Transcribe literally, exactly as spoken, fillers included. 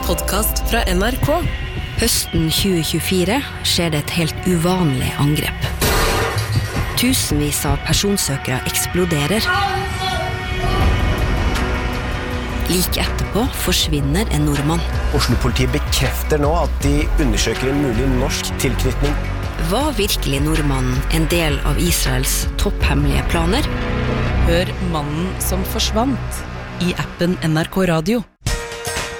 podcast fra N R K. Høsten tjue tjuefire skjer det et helt uvanlig angrep. Tusenvis av personsøkere eksploderer. Like etterpå forsvinner en nordmann. Oslo-politiet bekrefter nå at de undersøker en mulig norsk tilknytning. Var virkelig nordmannen en del av Israels topphemmelige planer? Hør Mannen som forsvant i appen N R K Radio.